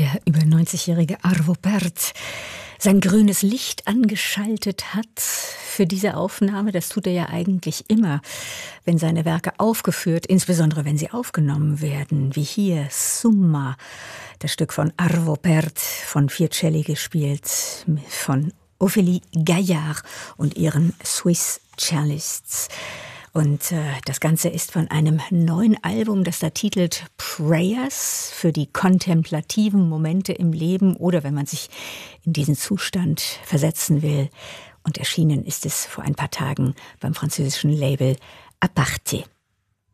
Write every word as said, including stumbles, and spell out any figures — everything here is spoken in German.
der über neunzigjährige Arvo Pärt sein grünes Licht angeschaltet hat für diese Aufnahme. Das tut er ja eigentlich immer, wenn seine Werke aufgeführt, insbesondere wenn sie aufgenommen werden, wie hier Summa, das Stück von Arvo Pärt, von vier Celli gespielt, von Ophélie Gaillard und ihren Swiss Cellists. Und äh, das Ganze ist von einem neuen Album, das da titelt Prayers für die kontemplativen Momente im Leben oder wenn man sich in diesen Zustand versetzen will. Und erschienen ist es vor ein paar Tagen beim französischen Label Aparté.